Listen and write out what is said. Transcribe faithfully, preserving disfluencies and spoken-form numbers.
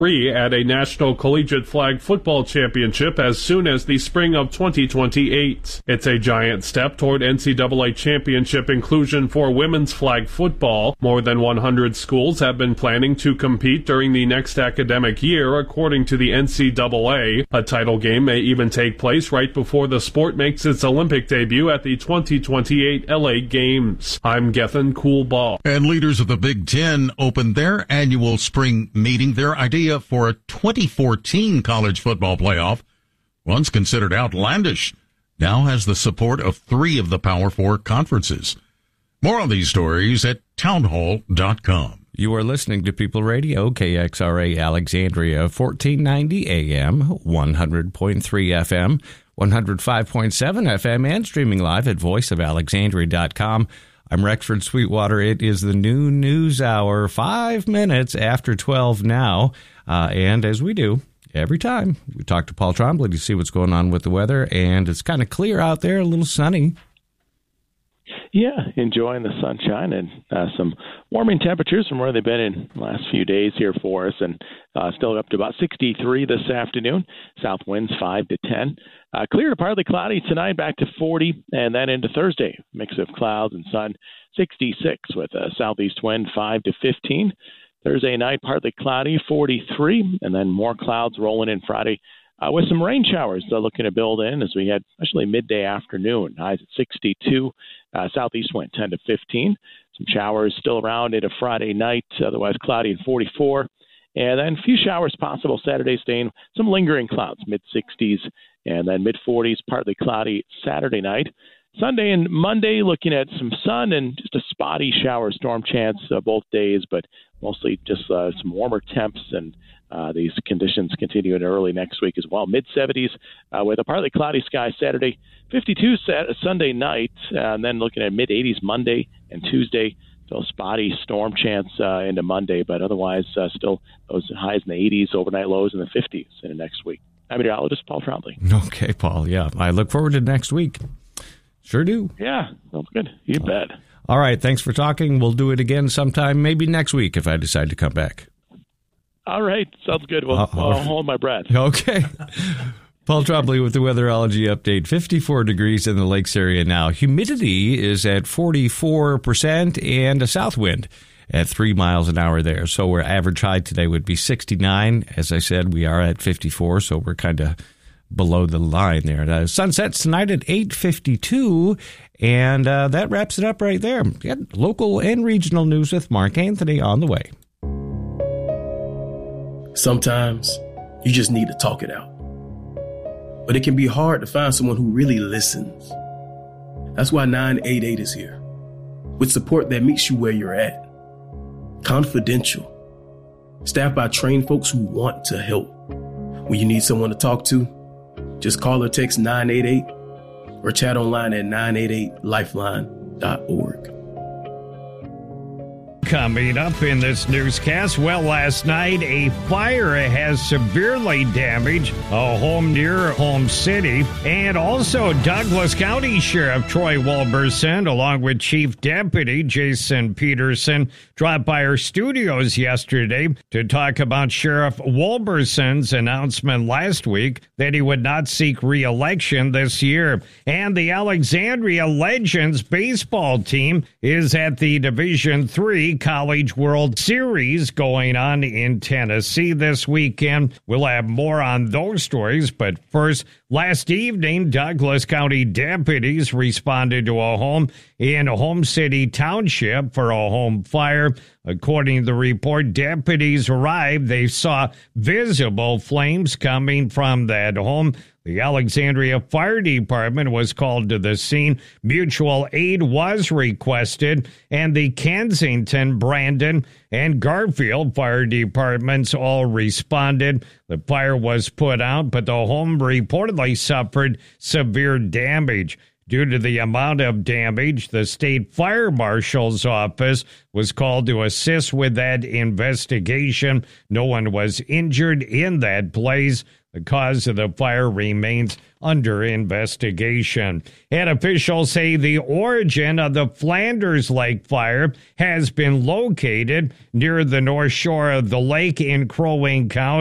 at a National Collegiate Flag Football Championship as soon as the spring of twenty twenty-eight. It's a giant step toward N C double A championship inclusion for women's flag football. More than one hundred schools have been planning to compete during the next academic year, according to the N C double A. A title game may even take place right before the sport makes its Olympic debut at the twenty twenty-eight L A Games. I'm Gethin Coolball. And leaders of the Big Ten opened their annual spring meeting. Their idea for a twenty fourteen college football playoff, once considered outlandish, now has the support of three of the Power Four conferences. More on these stories at townhall dot com. You are listening to People Radio, K X R A Alexandria, fourteen ninety A M, one hundred point three F M, one hundred five point seven F M, and streaming live at voice of alexandria dot com. I'm Rexford Sweetwater. It is the noon news hour, five minutes after twelve now. Uh, and as we do every time, we talk to Paul Trombley to see what's going on with the weather. And it's kind of clear out there, a little sunny. Yeah, enjoying the sunshine and uh, some warming temperatures from where they've been in the last few days here for us, and uh, still up to about sixty-three this afternoon. South winds five to ten. Uh, clear to partly cloudy tonight, back to forty, and then into Thursday, mix of clouds and sun, sixty-six with a southeast wind five to fifteen. Thursday night, partly cloudy, forty-three, and then more clouds rolling in Friday. Uh, with some rain showers uh, looking to build in as we head, especially midday afternoon. Highs at sixty-two, uh, southeast wind ten to fifteen. Some showers still around into Friday night, otherwise cloudy and forty-four. And then a few showers possible Saturday, staying some lingering clouds, mid-sixties, and then mid-forties, partly cloudy Saturday night. Sunday and Monday, looking at some sun and just a spotty shower storm chance uh, both days, but mostly just uh, some warmer temps, and uh, these conditions continue in early next week as well. mid-seventies uh, with a partly cloudy sky Saturday, fifty-two sat- Sunday night, uh, and then looking at mid-eighties Monday and Tuesday. Still spotty storm chance uh, into Monday, but otherwise uh, still those highs in the eighties, overnight lows in the fifties into next week. I'm meteorologist Paul Trombley. Okay, Paul. Yeah, I look forward to next week. Sure do. Yeah, sounds good. You bet. All right, thanks for talking. We'll do it again sometime, maybe next week if I decide to come back. All right, sounds good. Well, Uh, I'll hold my breath. Okay. Paul Trombley with the weatherology update. fifty-four degrees in the lakes area now. Humidity is at forty-four percent and a south wind at three miles an hour there. So our average high today would be sixty-nine. As I said, we are at fifty-four, so we're kind of below the line there. Uh, sun sets tonight at eight fifty-two, and uh, that wraps it up right there. Yeah, local and regional news with Mark Anthony on the way. Sometimes you just need to talk it out. But it can be hard to find someone who really listens. That's why nine eight eight is here, with support that meets you where you're at. Confidential. Staffed by trained folks who want to help. When you need someone to talk to, just call or text nine eight eight or chat online at nine eight eight lifeline dot org. Coming up in this newscast, well, last night a fire has severely damaged a home near Home City, and also Douglas County Sheriff Troy Wolberson, along with Chief Deputy Jason Peterson, dropped by our studios yesterday to talk about Sheriff Wolberson's announcement last week that he would not seek re-election this year. And the Alexandria Legends baseball team is at the Division three College World Series going on in Tennessee this weekend. We'll have more on those stories, but first, last evening, Douglas County deputies responded to a home in Home City Township for a home fire. According to the report, deputies arrived. They saw visible flames coming from that home. The Alexandria Fire Department was called to the scene. Mutual aid was requested, and the Kensington, Brandon, and Garfield Fire Departments all responded. The fire was put out, but the home reportedly suffered severe damage. Due to the amount of damage, the state fire marshal's office was called to assist with that investigation. No one was injured in that blaze. The cause of the fire remains under investigation. And officials say the origin of the Flanders Lake fire has been located near the north shore of the lake in Crow Wing County.